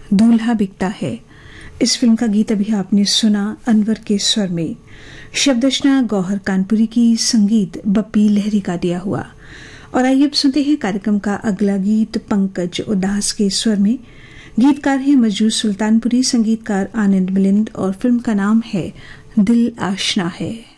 दूल्हा बिकता है। इस फिल्म का गीत अभी आपने सुना अनवर के स्वर में, शब्दरचना गौहर कानपुरी की, संगीत बप्पी लहरी का दिया हुआ। और आइए अब सुनते हैं कार्यक्रम का अगला गीत पंकज उदास के स्वर में। गीतकार हैं मजरूर सुल्तानपुरी, संगीतकार आनंद मिलिंद और फिल्म का नाम है दिल आशना है।